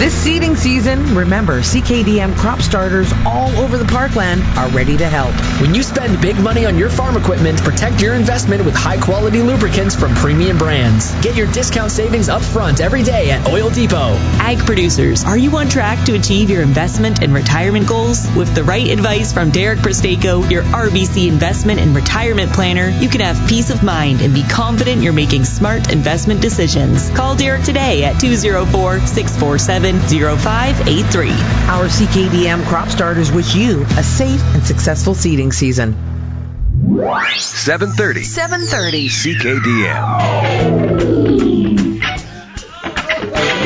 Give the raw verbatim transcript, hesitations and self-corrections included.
This seeding season, remember, C K D M crop starters all over the parkland are ready to help. When you spend big money on your farm equipment, protect your investment with high-quality lubricants from premium brands. Get your discount savings up front every day at Oil Depot. Ag producers, are you on track to achieve your investment and retirement goals? With the right advice from Derek Prestako, your R B C investment and retirement planner, you can have peace of mind and be confident you're making smart investment decisions. Call Derek today at two oh four, six four seven, oh five eight three. Our C K D M crop starters wish you a safe and successful seeding season. seven thirty. seven thirty. C K D M.